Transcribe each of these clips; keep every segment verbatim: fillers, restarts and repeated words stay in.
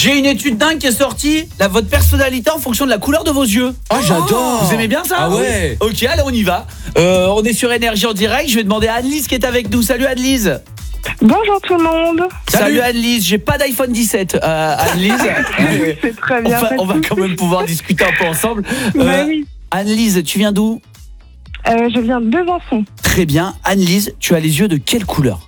J'ai une étude dingue qui est sortie. Là, votre personnalité en fonction de la couleur de vos yeux. Oh, j'adore. Vous aimez bien ça? Ah ouais. Ok, allez, on y va. Euh, on est sur Énergie en direct. Je vais demander à Anne-Lise qui est avec nous. Salut Anne-Lise. Bonjour tout le monde. Salut, Salut Anne-Lise. J'ai pas d'iPhone dix-sept, euh, Anne-Lise. C'est très on bien. va, pas de on va soucis. quand même pouvoir discuter un peu ensemble. Bah Euh, oui. Anne-Lise, tu viens d'où? Euh, je viens de Besançon. Très bien. Anne-Lise, tu as les yeux de quelle couleur?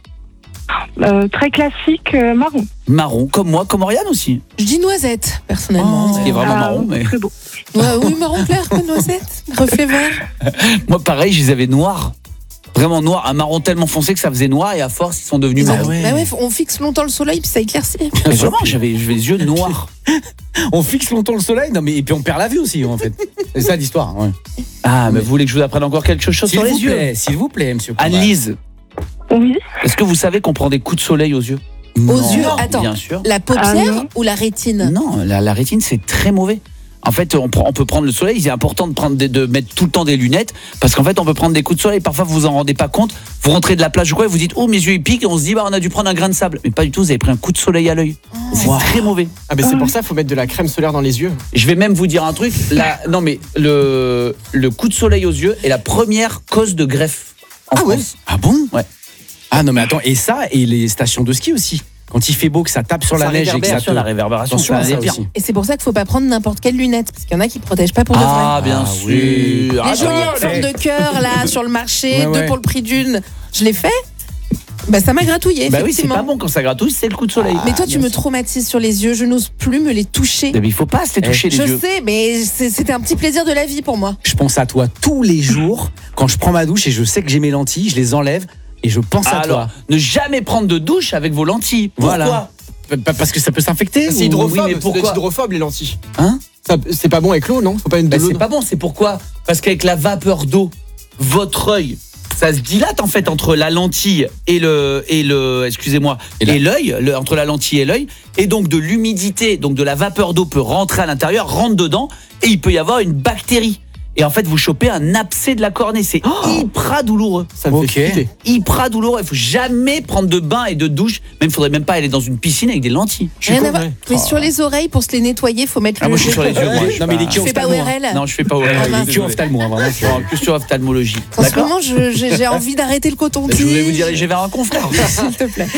Euh, très classique, euh, marron. Marron, comme moi, comme Oriane aussi. Je dis noisette, personnellement. Ce qui est vraiment Ah, marron, mais Très beau. Ouais, oui, marron clair, pas noisette. Reflet vert. moi pareil, je les avais noirs. Vraiment noir, un marron tellement foncé que ça faisait noir et à force ils sont devenus Ah marrons. ouais. Bah ouais, on fixe longtemps le soleil puis ça éclaircit. Mais vraiment, j'avais j'avais les yeux noirs. On fixe longtemps le soleil, non mais et puis on perd la vue aussi en fait. C'est ça l'histoire. Ouais. Ah, mais vous voulez que je vous apprenne encore quelque chose S'il sur les vous yeux? plaît, s'il vous plaît, monsieur. Combal. Anne-Lise, Oui. est-ce que vous savez qu'on prend des coups de soleil aux yeux? Aux Non. yeux, Non, attends. bien sûr. La paupière Ah non. ou la rétine? Non, la, la rétine c'est très mauvais. En fait, on, prend- on peut prendre le soleil. C'est important de prendre des- de mettre tout le temps des lunettes parce qu'en fait, on peut prendre des coups de soleil. Parfois, vous vous en rendez pas compte. Vous rentrez de la plage ou quoi, et vous dites oh mes yeux ils piquent. Et on se dit bah on a dû prendre un grain de sable. Mais pas du tout. Vous avez pris un coup de soleil à l'œil. C'est Wow. très mauvais. Ah mais c'est pour ça qu'il faut mettre de la crème solaire dans les yeux. Je vais même vous dire un truc. La, non mais le le coup de soleil aux yeux est la première cause de greffe en Ah ouais. France. Ah bon? Ouais. Ah non mais attends, et ça et les stations de ski aussi. Quand il fait beau, que ça tape sur la Ça neige et que réverbère ça sur te... la réverbération. Attention ça à a ça des pires. aussi. Et c'est pour ça qu'il faut pas prendre n'importe quelle lunette parce qu'il y en a qui protègent pas pour de vrai. Ah bien Ah sûr. oui. Les Ah, jolies non, en forme mais- de cœur là sur le marché, Ouais, ouais. deux pour le prix d'une. Je l'ai fait. Bah ça m'a gratouillé. Bah oui, c'est effectivement. pas bon quand ça gratouille, c'est le coup de soleil. Mais toi, tu bien me sûr. traumatises sur les yeux. Je n'ose plus me les toucher. Mais il faut pas se les toucher les Je yeux. sais, mais c'est- c'était un petit plaisir de la vie pour moi. Je pense à toi tous les jours quand je prends ma douche et je sais que j'ai mes lentilles, je les enlève et je pense à Alors, toi. ne jamais prendre de douche avec vos lentilles. Pourquoi? Voilà. P- p- Parce que ça peut s'infecter. C'est ou- hydrophobe, oui, mais c'est pourquoi hydrophobe les lentilles. Hein? Ça- C'est pas bon avec l'eau, non? Faut pas mettre de Bah, l'eau. c'est pas bon, c'est pourquoi? Parce qu'avec la vapeur d'eau, votre œil, ça se dilate en fait entre la lentille et le et le excusez-moi Et et la- l'œil, le- entre la lentille et l'œil, et donc de l'humidité, donc de la vapeur d'eau peut rentrer à l'intérieur, rentre dedans, et il peut y avoir une bactérie. Et en fait, vous chopez un abcès de la cornée, c'est hyper douloureux. Ça me Ok. fait flipper. Hyper douloureux. Il faut jamais prendre de bain et de douche. Même, il faudrait même pas aller dans une piscine avec des lentilles. Je suis Rien à con, voir. ouais. Mais sur les oreilles, pour se les nettoyer, faut mettre Ah, le. moi, je suis sur les yeux. Moi, je suis Non mais il est pas- qui Tu fais pas O ophtalmo, R hein. L. Non, je fais pas. Ah, Ouais, il est qui désolé. ophtalmo, hein, vraiment. Je suis plus sur ophtalmologie. En ce D'accord. moment, je- j'ai j'ai envie d'arrêter le coton-tige. Je voulais vous diriger vers un confrère. S'il te plaît.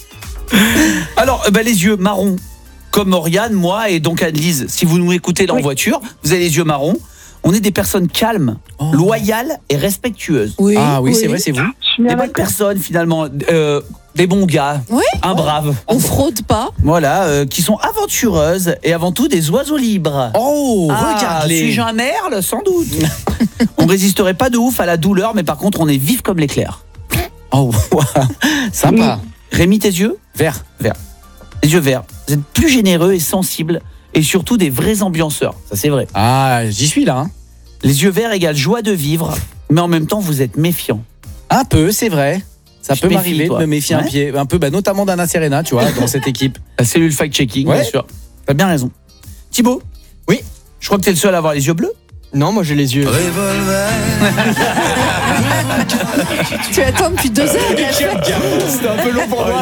Alors, euh, bah, les yeux marrons, comme Oriane, moi et donc Anne-Lise. Si vous nous écoutez là en Oui. voiture, vous avez les yeux marrons. On est des personnes calmes, Oh. loyales et respectueuses. Oui. Ah oui, c'est vrai, c'est vous. Je suis Des bien bonnes d'accord. personnes finalement, euh, des bons gars, Oui. un brave. On fraude pas. Voilà, euh, qui sont aventureuses et avant tout des oiseaux libres. Oh, Ah, regarde-les. suis-je un merle? Sans doute. On résisterait pas de ouf à la douleur, mais par contre, on est vif comme l'éclair. Oh, sympa. Rémi, tes yeux? Vert. Les yeux verts. Vous êtes plus généreux et sensibles, et surtout des vrais ambianceurs. Ça, c'est vrai. Ah, j'y suis là. Hein. Les yeux verts égale joie de vivre, mais en même temps, vous êtes méfiant. Un peu, c'est vrai. Ça Je peut te méfie, m'arriver de toi. me méfier un Ouais. pied, un peu, bah, notamment d'Anna Serena, tu vois, dans cette équipe. La cellule fact-checking, Ouais. bien sûr. T'as bien raison. Thibaut? Oui. Je crois que t'es le seul à avoir les yeux bleus. Non, moi j'ai les yeux. Tu attends depuis deux heures. C'était un peu long pour moi.